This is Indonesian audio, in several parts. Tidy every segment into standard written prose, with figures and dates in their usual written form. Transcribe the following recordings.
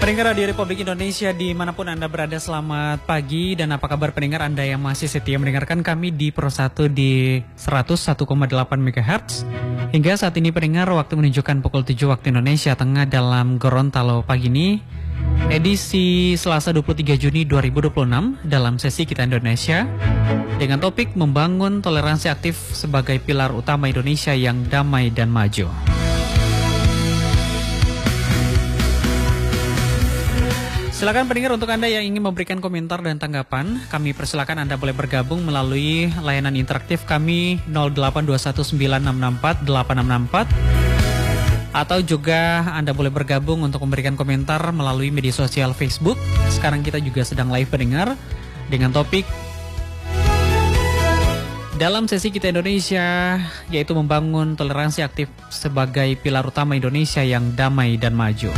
Pendengar Radio Republik Indonesia dimanapun Anda berada, selamat pagi. Dan apa kabar pendengar Anda yang masih setia mendengarkan kami di Pro 1 di 101,8 MHz. Hingga saat ini pendengar, waktu menunjukkan pukul 7 waktu Indonesia Tengah dalam Gorontalo pagi ini, edisi Selasa 23 Juni 2026 dalam sesi Kita Indonesia dengan topik membangun toleransi aktif sebagai pilar utama Indonesia yang damai dan maju. Silakan pendengar, untuk Anda yang ingin memberikan komentar dan tanggapan, kami persilakan Anda boleh bergabung melalui layanan interaktif kami 08219686664, atau juga Anda boleh bergabung untuk memberikan komentar melalui media sosial Facebook. Sekarang kita juga sedang live pendengar dengan topik dalam sesi Kita Indonesia, yaitu membangun toleransi aktif sebagai pilar utama Indonesia yang damai dan maju.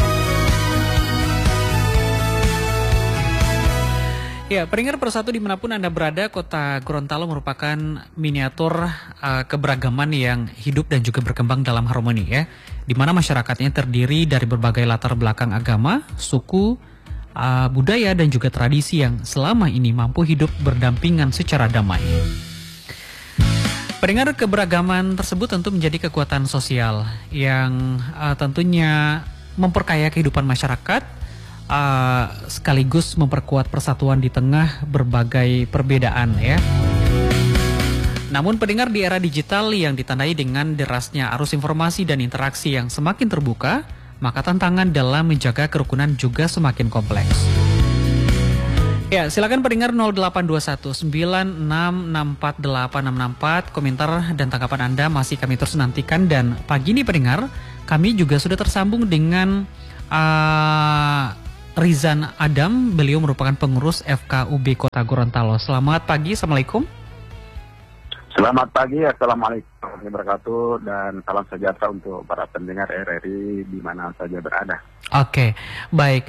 Ya, pendengar Persatu dimanapun Anda berada, kota Gorontalo merupakan miniatur keberagaman yang hidup dan juga berkembang dalam harmoni ya, di mana masyarakatnya terdiri dari berbagai latar belakang agama, suku, budaya dan juga tradisi yang selama ini mampu hidup berdampingan secara damai. Pendengar, keberagaman tersebut tentu menjadi kekuatan sosial yang tentunya memperkaya kehidupan masyarakat, sekaligus memperkuat persatuan di tengah berbagai perbedaan ya. Namun pendengar, di era digital yang ditandai dengan derasnya arus informasi dan interaksi yang semakin terbuka, maka tantangan dalam menjaga kerukunan juga semakin kompleks. Ya, silakan pendengar 08196648664, komentar dan tanggapan Anda masih kami terus nantikan. Dan pagi ini pendengar, kami juga sudah tersambung dengan Rizan Adam, beliau merupakan pengurus FKUB Kota Gorontalo. Selamat pagi, Assalamualaikum. Selamat pagi, Assalamualaikum warahmatullahi wabarakatuh, dan salam sejahtera untuk para pendengar RRI di mana saja berada. Oke, baik.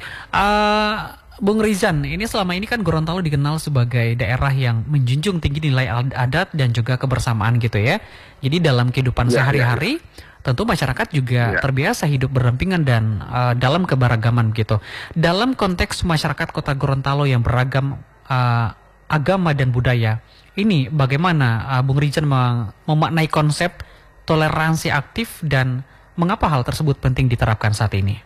Bung Rizan, ini selama ini kan Gorontalo dikenal sebagai daerah yang menjunjung tinggi nilai adat dan juga kebersamaan gitu ya. Jadi dalam kehidupan sehari-hari, tentu masyarakat juga terbiasa hidup berdampingan dan dalam keberagaman gitu. Dalam konteks masyarakat Kota Gorontalo yang beragam agama dan budaya, ini bagaimana Bung Rizan memaknai konsep toleransi aktif dan mengapa hal tersebut penting diterapkan saat ini?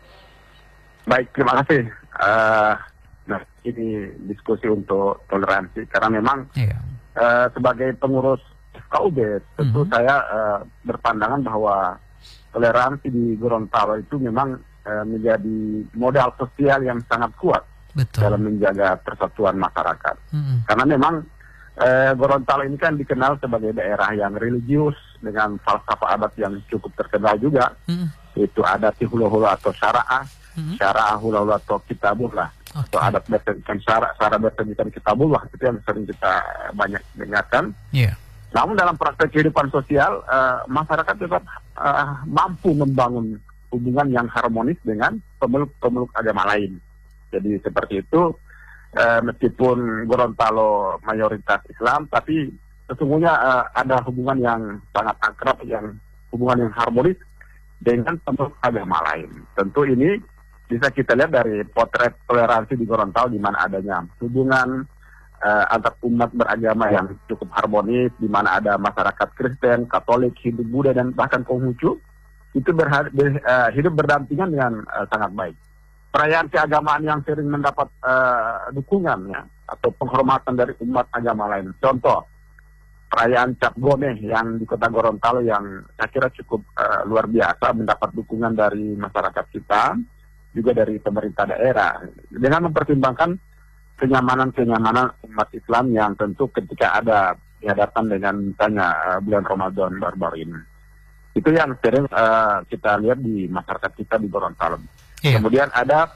Baik, terima kasih. Nah, ini diskusi untuk toleransi karena memang sebagai pengurus FKUB tentu saya berpandangan bahwa toleransi di Gorontalo itu memang menjadi modal sosial yang sangat kuat. Betul. Dalam menjaga persatuan masyarakat. Karena memang Gorontalo ini kan dikenal sebagai daerah yang religius dengan falsafah adat yang cukup terkenal juga. Itu adat hulu-hulu atau syara'ah, syara'ah hulu-hulu atau kitabullah. Atau adat berdasarkan syara berdasarkan kitabullah, itu yang sering kita banyak dengarkan. Namun dalam praktek kehidupan sosial, masyarakat tetap mampu membangun hubungan yang harmonis dengan pemeluk-pemeluk agama lain. Jadi seperti itu, meskipun Gorontalo mayoritas Islam, tapi sesungguhnya ada hubungan yang sangat akrab, hubungan yang harmonis dengan pemeluk agama lain. Tentu ini bisa kita lihat dari potret toleransi di Gorontalo, di mana adanya hubungan antar umat beragama yang cukup harmonis, di mana ada masyarakat Kristen, Katolik, Hindu, Buddha, dan bahkan Konghucu, itu hidup berdampingan dengan sangat baik. Perayaan keagamaan yang sering mendapat dukungan atau penghormatan dari umat agama lain. Contoh, perayaan Cap Gomeh yang di Kota Gorontalo yang saya kira cukup luar biasa, mendapat dukungan dari masyarakat kita, juga dari pemerintah daerah, dengan mempertimbangkan kenyamanan umat Islam yang tentu ketika ada dihadapkan dengan misalnya bulan Ramadan baru-baru ini. Itu yang sering kita lihat di masyarakat kita di Gorontalo. Kemudian ada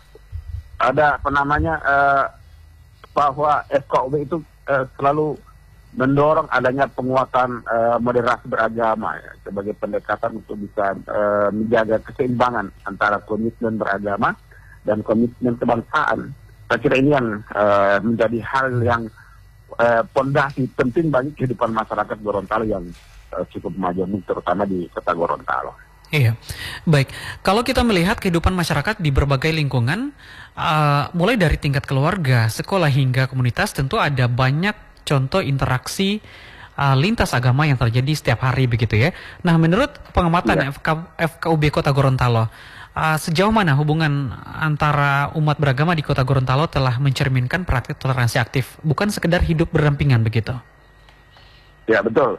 bahwa FKUB itu selalu mendorong adanya penguatan moderasi beragama sebagai pendekatan untuk bisa menjaga keseimbangan antara komitmen beragama dan komitmen kebangsaan. Saya kira ini yang menjadi hal yang pondasi penting bagi kehidupan masyarakat Gorontalo yang cukup maju, terutama di Kota Gorontalo. Iya, baik. Kalau kita melihat kehidupan masyarakat di berbagai lingkungan, mulai dari tingkat keluarga, sekolah hingga komunitas, tentu ada banyak contoh interaksi lintas agama yang terjadi setiap hari begitu ya. Nah, menurut pengamatan FKUB Kota Gorontalo, sejauh mana hubungan antara umat beragama di Kota Gorontalo telah mencerminkan praktik toleransi aktif, bukan sekedar hidup berdampingan begitu? Ya, betul.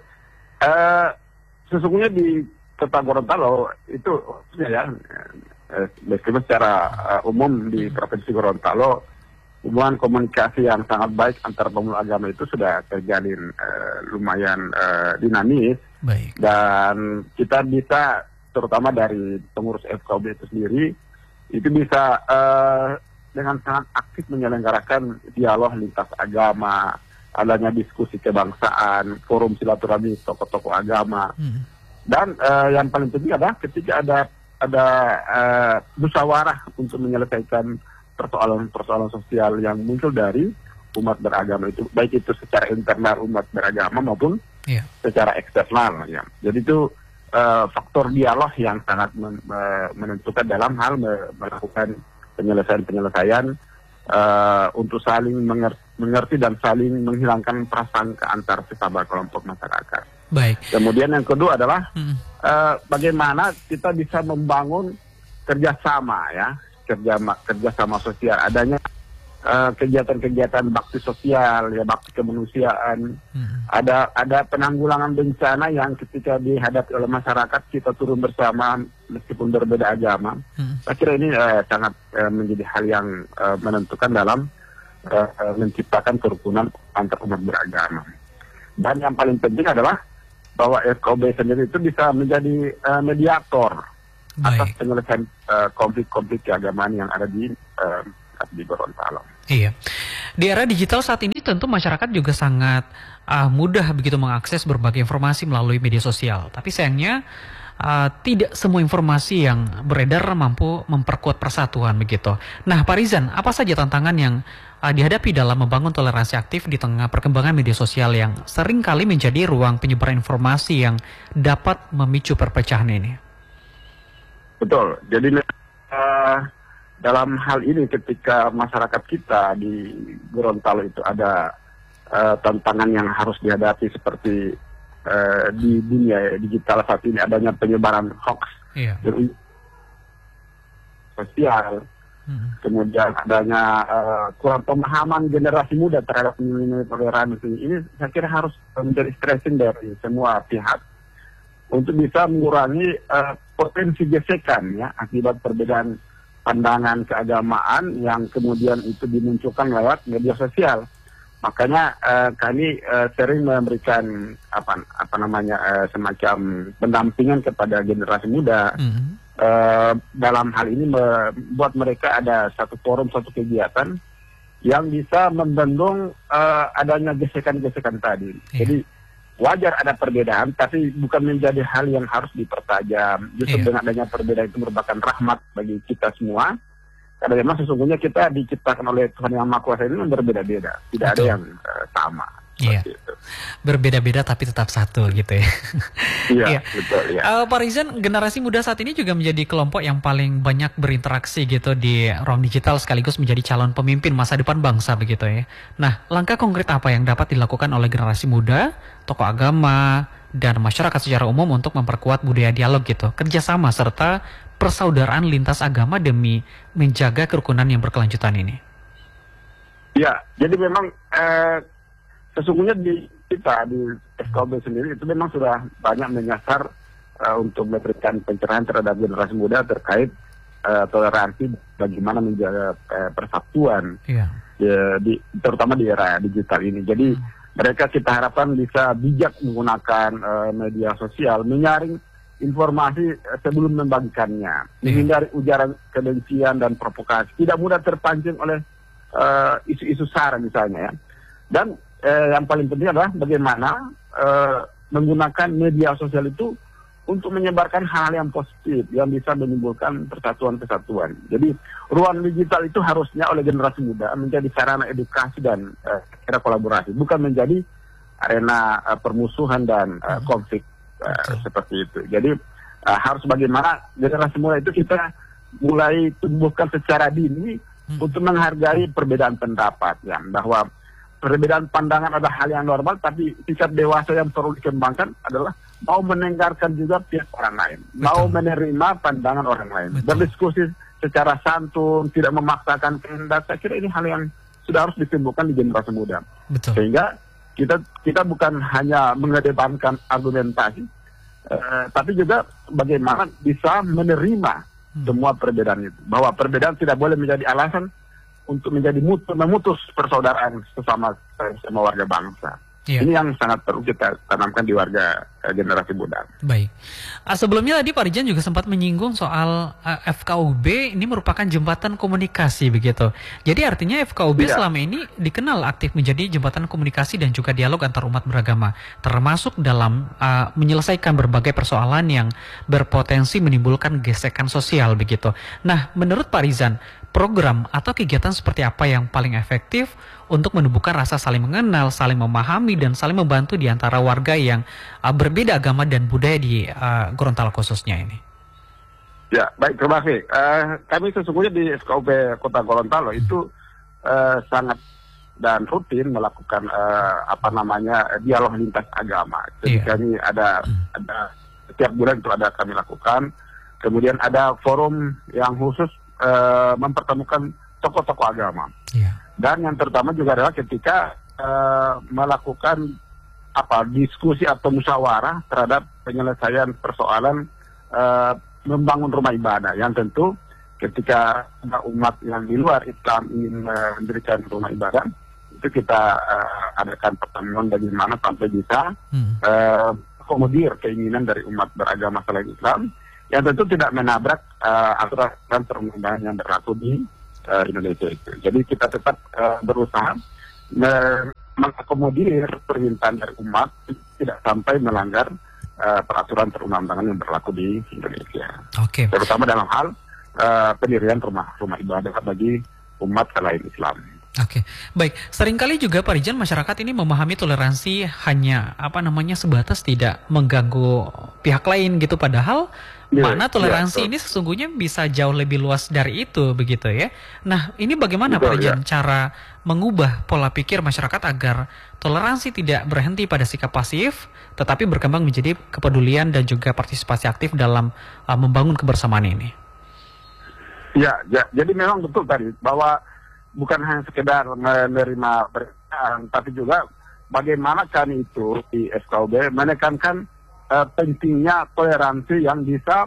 Sesungguhnya di Kota Gorontalo itu ya, meskipun secara umum di Provinsi Gorontalo hubungan komunikasi yang sangat baik antar pemeluk agama itu sudah terjalin lumayan dinamis. Baik. Dan kita bisa, terutama dari pengurus FKUB itu sendiri, itu bisa dengan sangat aktif menyelenggarakan dialog lintas agama, adanya diskusi kebangsaan, forum silaturahmi tokoh-tokoh agama. Dan yang paling penting adalah ketika ada musyawarah untuk menyelesaikan persoalan-persoalan sosial yang muncul dari umat beragama itu, baik itu secara internal umat beragama maupun secara eksternal. Ya. Jadi itu faktor dialog yang sangat menentukan dalam hal melakukan penyelesaian-penyelesaian untuk saling mengerti dan saling menghilangkan prasangka antar sesama kelompok masyarakat. Baik. Kemudian yang kedua adalah bagaimana kita bisa membangun kerjasama ya, kerjasama sosial, adanya kegiatan-kegiatan bakti sosial ya, bakti kemanusiaan, ada penanggulangan bencana yang ketika dihadapi oleh masyarakat kita turun bersama meskipun berbeda agama. Saya kira ini sangat menjadi hal yang menentukan dalam menciptakan kerukunan antar umat beragama. Dan yang paling penting adalah bahwa FKUB sendiri itu bisa menjadi mediator atas penyelesaian konflik-konflik keagamaan yang ada di Gorontalo. Iya. Di era digital saat ini tentu masyarakat juga sangat mudah begitu mengakses berbagai informasi melalui media sosial. Tapi sayangnya tidak semua informasi yang beredar mampu memperkuat persatuan begitu. Nah, Pak Rizan, apa saja tantangan yang dihadapi dalam membangun toleransi aktif di tengah perkembangan media sosial yang sering kali menjadi ruang penyebaran informasi yang dapat memicu perpecahan ini? Betul. Jadi dalam hal ini ketika masyarakat kita di Gorontalo itu ada tantangan yang harus dihadapi seperti di dunia digital saat ini, adanya penyebaran hoax dari sosial, kemudian adanya kurang pemahaman generasi muda terhadap nilai toleransi. Ini saya kira harus menjadi stressing dari semua pihak untuk bisa mengurangi potensi gesekan ya akibat perbedaan pandangan keagamaan yang kemudian itu dimunculkan lewat media sosial. Makanya kami sering memberikan semacam pendampingan kepada generasi muda. Dalam hal ini membuat mereka ada satu forum, satu kegiatan yang bisa membendung adanya gesekan-gesekan tadi. Jadi wajar ada perbedaan, tapi bukan menjadi hal yang harus dipertajam. Justru dengan adanya perbedaan itu merupakan rahmat bagi kita semua. Karena memang sesungguhnya kita diciptakan oleh Tuhan Yang Maha Kuasa ini berbeda-beda, tidak ada yang sama. Iya. Berbeda-beda tapi tetap satu gitu ya. Iya, betul ya. Pak Rizan, generasi muda saat ini juga menjadi kelompok yang paling banyak berinteraksi gitu di ruang digital sekaligus menjadi calon pemimpin masa depan bangsa begitu ya. Nah, langkah konkret apa yang dapat dilakukan oleh generasi muda, tokoh agama, dan masyarakat secara umum untuk memperkuat budaya dialog gitu, kerjasama serta persaudaraan lintas agama demi menjaga kerukunan yang berkelanjutan ini? Ya, jadi memang sesungguhnya di kita di FKUB sendiri itu memang sudah banyak menyasar untuk memberikan pencerahan terhadap generasi muda terkait toleransi, bagaimana menjaga persatuan, terutama di era digital ini. Jadi mereka kita harapkan bisa bijak menggunakan media sosial, menyaring informasi sebelum membagikannya, menghindari ujaran kebencian dan provokasi, tidak mudah terpancing oleh isu-isu sara misalnya ya. Dan yang paling penting adalah bagaimana menggunakan media sosial itu untuk menyebarkan hal-hal yang positif yang bisa menimbulkan persatuan-kesatuan. Jadi ruang digital itu harusnya oleh generasi muda menjadi sarana edukasi dan era kolaborasi, bukan menjadi arena permusuhan dan konflik seperti itu. Jadi harus bagaimana generasi muda itu kita mulai tumbuhkan secara dini untuk menghargai perbedaan pendapat, ya, bahwa perbedaan pandangan adalah hal yang normal, tapi sikap dewasa yang perlu dikembangkan adalah mau mendengarkan juga pihak orang lain, mau menerima pandangan orang lain, berdiskusi secara santun, tidak memaksakan kehendak. Saya kira ini hal yang sudah harus ditumbuhkan di generasi muda. Sehingga kita bukan hanya mengedepankan argumentasi, tapi juga bagaimana bisa menerima semua perbedaan itu, bahwa perbedaan tidak boleh menjadi alasan untuk menjadi memutus persaudaraan sesama warga bangsa. Iya. Ini yang sangat perlu kita tanamkan di warga generasi muda. Baik. Sebelumnya tadi Pak Rijan juga sempat menyinggung soal FKUB ini merupakan jembatan komunikasi begitu. Jadi artinya FKUB selama ini dikenal aktif menjadi jembatan komunikasi dan juga dialog antar umat beragama, termasuk dalam menyelesaikan berbagai persoalan yang berpotensi menimbulkan gesekan sosial begitu. Nah, menurut Pak Rizan, program atau kegiatan seperti apa yang paling efektif untuk menumbuhkan rasa saling mengenal, saling memahami, dan saling membantu di antara warga yang berbeda agama dan budaya di Gorontalo khususnya ini? Ya, baik, terima kasih. Kami sesungguhnya di FKUB Kota Gorontalo itu sangat dan rutin melakukan dialog lintas agama. Jadi kami ada setiap bulan itu ada kami lakukan. Kemudian ada forum yang khusus mempertemukan tokoh-tokoh agama. Dan yang terutama juga adalah ketika melakukan diskusi atau musyawarah terhadap penyelesaian persoalan membangun rumah ibadah, yang tentu ketika ada umat yang di luar Islam ingin mendirikan rumah ibadah, itu kita adakan pertemuan bagaimana sampai bisa akomodir keinginan dari umat beragama selain Islam, yang tentu tidak menabrak aturan perundang-undangan yang berlaku di Indonesia itu. Jadi kita tetap berusaha mengakomodir permintaan dari umat tidak sampai melanggar peraturan perundang-undangan yang berlaku di Indonesia. Terutama dalam hal pendirian rumah ibadah bagi umat selain Islam. Baik. Seringkali juga Pak Rijan, masyarakat ini memahami toleransi hanya sebatas tidak mengganggu pihak lain gitu, padahal makna toleransi ini sesungguhnya bisa jauh lebih luas dari itu begitu ya. Nah, ini bagaimana Pak Rijan cara mengubah pola pikir masyarakat agar toleransi tidak berhenti pada sikap pasif tetapi berkembang menjadi kepedulian dan juga partisipasi aktif dalam membangun kebersamaan ini? Ya, jadi memang betul tadi bahwa bukan hanya sekedar menerima perbedaan, tapi juga bagaimana kami itu di FKUB menekankan pentingnya toleransi yang bisa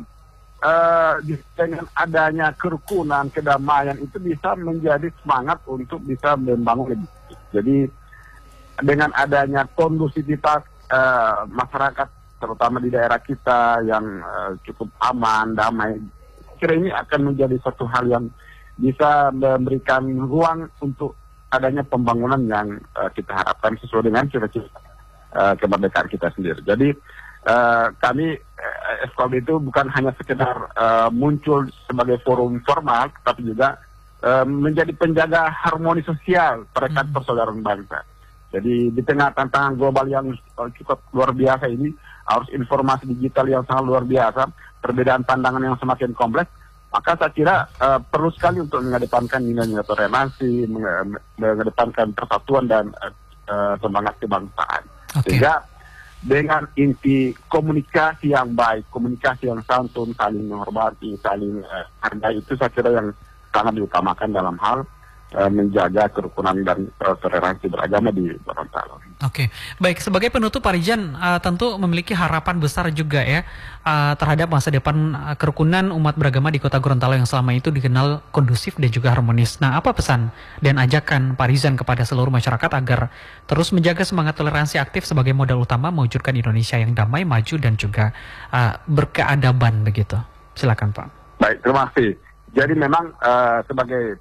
dengan adanya kerukunan, kedamaian itu bisa menjadi semangat untuk bisa membangun lebih. Jadi dengan adanya kondusivitas masyarakat, terutama di daerah kita yang cukup aman, damai, kira ini akan menjadi suatu hal yang bisa memberikan ruang untuk adanya pembangunan yang kita harapkan sesuai dengan cita-cita kemerdekaan kita sendiri. Jadi kami FKUB itu bukan hanya sekedar muncul sebagai forum formal, tapi juga menjadi penjaga harmoni sosial perekat persaudaraan bangsa. Jadi di tengah tantangan global yang cukup luar biasa ini, harus informasi digital yang sangat luar biasa, perbedaan pandangan yang semakin kompleks, maka saya kira perlu sekali untuk mengedepankan nilai-nilai toleransi, mengedepankan persatuan dan semangat kebangsaan. Sehingga dengan inti komunikasi yang baik, komunikasi yang santun, saling menghormati, saling hargai, itu saya kira yang sangat diutamakan dalam hal menjaga kerukunan dan toleransi beragama di Gorontalo. Baik, sebagai penutup Pak Rijan tentu memiliki harapan besar juga ya terhadap masa depan kerukunan umat beragama di Kota Gorontalo yang selama itu dikenal kondusif dan juga harmonis. Nah, apa pesan dan ajakan Pak Rijan kepada seluruh masyarakat agar terus menjaga semangat toleransi aktif sebagai modal utama mewujudkan Indonesia yang damai, maju dan juga berkeadaban begitu? Silakan Pak. Baik, terima kasih. Jadi memang sebagai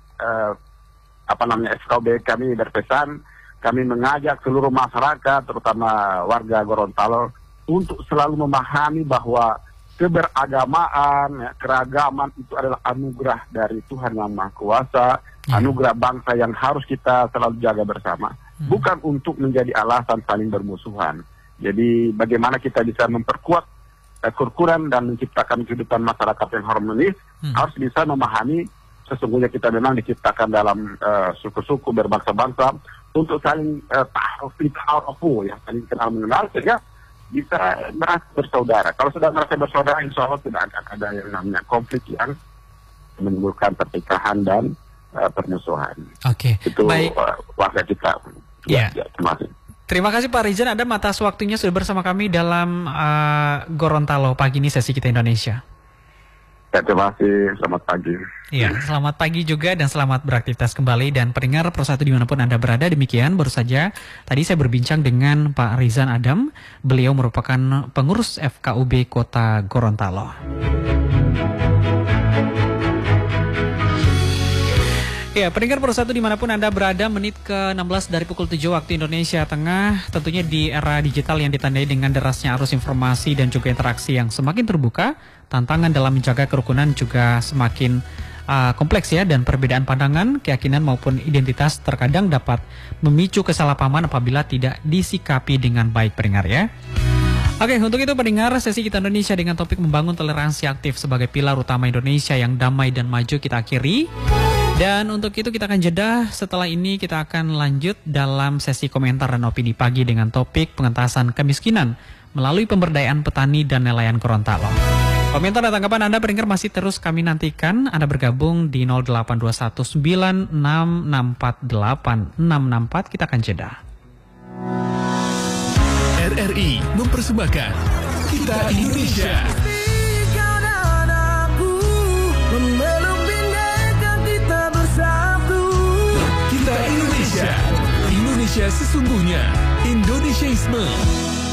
FKUB kami berpesan, kami mengajak seluruh masyarakat, terutama warga Gorontalo, untuk selalu memahami bahwa keberagamaan, keragaman itu adalah anugerah dari Tuhan Yang Maha Kuasa, anugerah bangsa yang harus kita selalu jaga bersama, bukan untuk menjadi alasan saling bermusuhan. Jadi bagaimana kita bisa memperkuat kerukunan dan menciptakan kehidupan masyarakat yang harmonis, harus bisa memahami sesungguhnya kita memang diciptakan dalam suku-suku berbangsa-bangsa untuk saling ta'arufu, ya, saling kenal mengenal, sehingga bisa merasa bersaudara. Kalau sudah merasa bersaudara, insya Allah tidak akan ada yang namanya konflik yang menimbulkan perpecahan dan permusuhan. Oke, itu baik. Warga kita. Ya. Terima kasih. Terima kasih Pak Rizan, Anda atas waktunya sudah bersama kami dalam Gorontalo pagi ini sesi Kita Indonesia. Ya, terima kasih, selamat pagi. Ya, selamat pagi juga dan selamat beraktivitas kembali. Dan pendengar Pro1 dimanapun Anda berada, demikian baru saja tadi saya berbincang dengan Pak Rizan Adam. Beliau merupakan pengurus FKUB Kota Gorontalo. Ya, pendengar Pro1 dimanapun Anda berada, menit ke-16 dari pukul 7 waktu Indonesia Tengah. Tentunya di era digital yang ditandai dengan derasnya arus informasi dan juga interaksi yang semakin terbuka, tantangan dalam menjaga kerukunan juga semakin kompleks ya, dan perbedaan pandangan, keyakinan maupun identitas terkadang dapat memicu kesalahpahaman apabila tidak disikapi dengan baik, pendengar ya. Oke, untuk itu pendengar, sesi Kita Indonesia dengan topik membangun toleransi aktif sebagai pilar utama Indonesia yang damai dan maju kita akhiri. Dan untuk itu kita akan jeda. Setelah ini kita akan lanjut dalam sesi komentar dan opini pagi dengan topik pengentasan kemiskinan melalui pemberdayaan petani dan nelayan Gorontalo. Komentar dan tanggapan Anda pendengar masih terus kami nantikan. Anda bergabung di 0821966486664. Kita akan jeda. RRI mempersembahkan Kita Indonesia. Kita Indonesia. Indonesia sesungguhnya. Indonesiaisme.